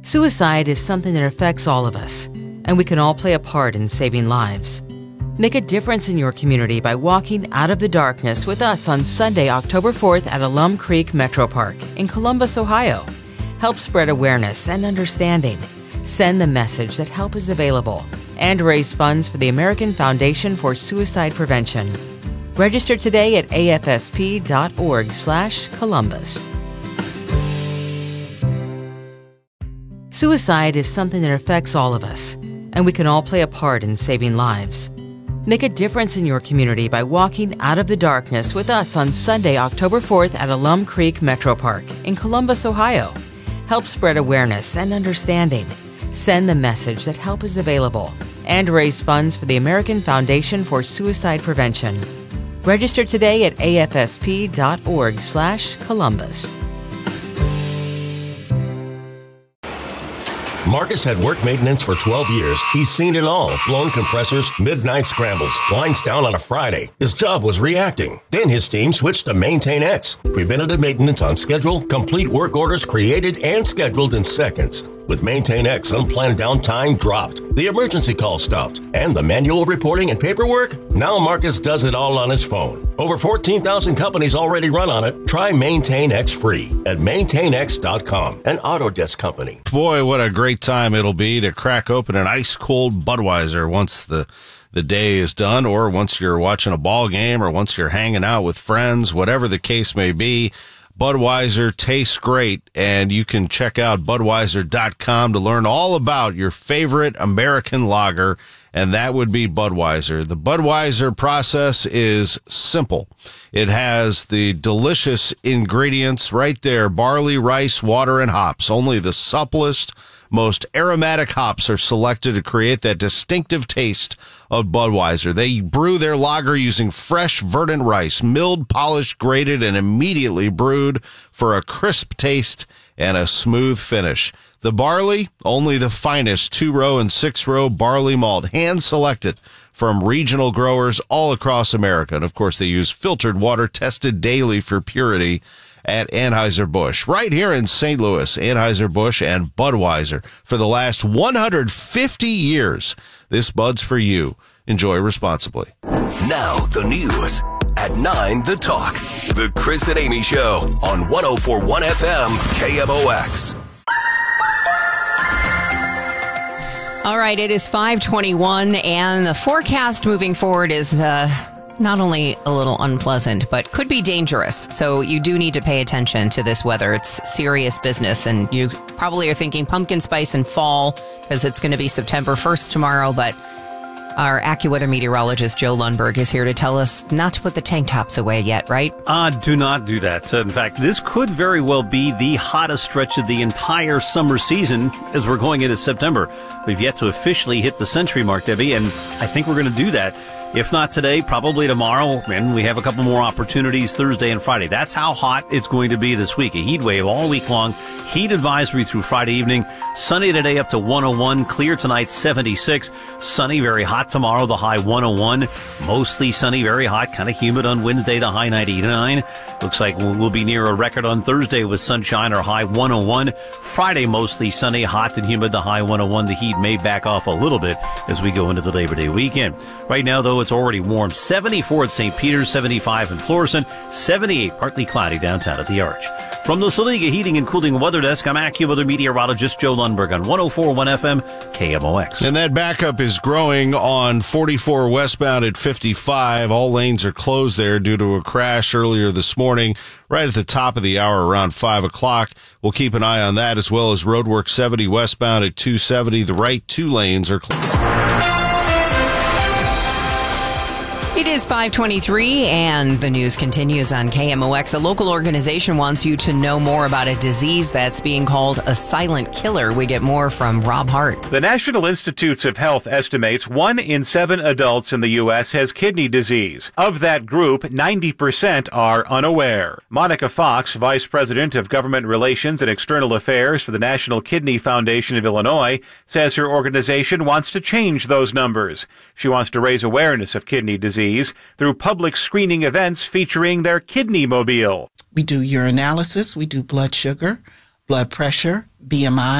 Suicide is something that affects all of us, and we can all play a part in saving lives. Make a difference in your community by walking out of the darkness with us on Sunday, October 4th at Alum Creek Metro Park in Columbus, Ohio. Help spread awareness and understanding. Send the message that help is available and raise funds for the American Foundation for Suicide Prevention. Register today at afsp.org/Columbus. Suicide is something that affects all of us, and we can all play a part in saving lives. Make a difference in your community by walking out of the darkness with us on Sunday, October 4th at Alum Creek Metro Park in Columbus, Ohio. Help spread awareness and understanding. Send the message that help is available and raise funds for the American Foundation for Suicide Prevention. Register today at afsp.org/Columbus. Marcus had work maintenance for 12 years. He's seen it all. Blown compressors, midnight scrambles, lines down on a Friday. His job was reacting. Then his team switched to Maintain X. Preventative maintenance on schedule, complete work orders created and scheduled in seconds. With Maintain X, unplanned downtime dropped. The emergency call stopped. And the manual reporting and paperwork? Now Marcus does it all on his phone. Over 14,000 companies already run on it. Try Maintain X free at maintainx.com, an Autodesk company. Boy, what a great time it'll be to crack open an ice-cold Budweiser once the day is done, or once you're watching a ball game, or once you're hanging out with friends, whatever the case may be. Budweiser tastes great, and you can check out Budweiser.com to learn all about your favorite American lager, and that would be Budweiser. The Budweiser process is simple. It has the delicious ingredients right there: barley, rice, water, and hops. Only the supplest, most aromatic hops are selected to create that distinctive taste of Budweiser. They brew their lager using fresh, verdant rice, milled, polished, grated, and immediately brewed for a crisp taste and a smooth finish. The barley, only the finest 2-row and 6-row barley malt, hand-selected from regional growers all across America. And, of course, they use filtered water tested daily for purity at Anheuser-Busch. Right here in St. Louis, Anheuser-Busch and Budweiser. For the last 150 years, this Bud's for you. Enjoy responsibly. Now the news at 9, The Talk. The Chris and Amy Show on 104.1 FM KMOX. All right, it is 5:21, and the forecast moving forward is not only a little unpleasant, but could be dangerous. So you do need to pay attention to this weather. It's serious business, and you probably are thinking pumpkin spice and fall because it's going to be September 1st tomorrow, but our AccuWeather meteorologist Joe Lundberg is here to tell us not to put the tank tops away yet, right? Do not do that. In fact, this could very well be the hottest stretch of the entire summer season as we're going into September. We've yet to officially hit the century mark, Debbie, and I think we're going to do that. If not today, probably tomorrow, and we have a couple more opportunities Thursday and Friday. That's how hot it's going to be this week. A heat wave all week long. Heat advisory through Friday evening. Sunny today up to 101. Clear tonight, 76. Sunny, very hot tomorrow, the high 101. Mostly sunny, very hot, kind of humid on Wednesday, the high 99. Looks like we'll be near a record on Thursday with sunshine, or high 101. Friday, mostly sunny, hot and humid, the high 101. The heat may back off a little bit as we go into the Labor Day weekend. Right now, though, it's already warm. 74 at St. Peter's, 75 in Florissant, 78 partly cloudy downtown at the Arch. From the Saliga Heating and Cooling Weather Desk, I'm AccuWeather meteorologist Joe Lundberg on 104.1 FM KMOX. And that backup is growing on 44 westbound at 55. All lanes are closed there due to a crash earlier this morning, right at the top of the hour around 5 o'clock. We'll keep an eye on that, as well as roadwork 70 westbound at 270. The right 2 lanes are closed. It is 5:23, and the news continues on KMOX. A local organization wants you to know more about a disease that's being called a silent killer. We get more from Rob Hart. The National Institutes of Health estimates 1 in 7 adults in the U.S. has kidney disease. Of that group, 90% are unaware. Monica Fox, Vice President of Government Relations and External Affairs for the National Kidney Foundation of Illinois, says her organization wants to change those numbers. She wants to raise awareness of kidney disease through public screening events featuring their Kidney Mobile. We do urinalysis, we do blood sugar, blood pressure, BMI,